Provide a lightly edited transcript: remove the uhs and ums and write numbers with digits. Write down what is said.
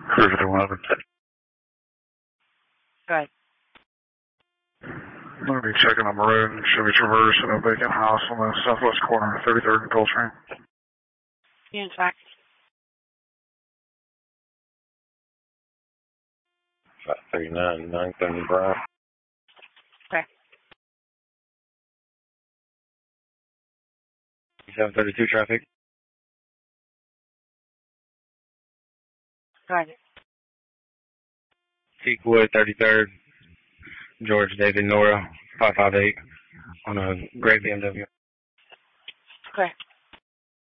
Cruiser 5111. Go ahead. I'm going to be checking on Maroon. Should be traversing a vacant house on the southwest corner, 33rd and Coltrane. Unit back. 539, 970 Brown. Okay. 732 traffic. Go ahead. Teakwood, 33rd. George David Nora, 558 on a gray BMW. Okay.